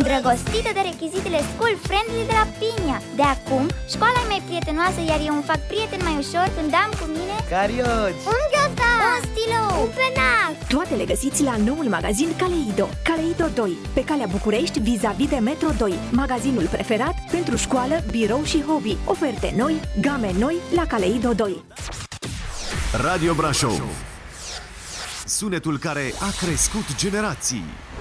îndrăgostită de rechizitele school-friendly de la Pinia. De acum, școala e mai prietenoasă, iar eu îmi fac prieten mai ușor când am cu mine carioci, un ghiozdan, un stilou, un penac. Toate le găsiți la noul magazin Kaleido. Kaleido 2, pe calea București, vis-a-vis de Metro 2. Magazinul preferat pentru școală, birou și hobby. Oferte noi, game noi la Kaleido 2. Radio Brașov, sunetul care a crescut generații.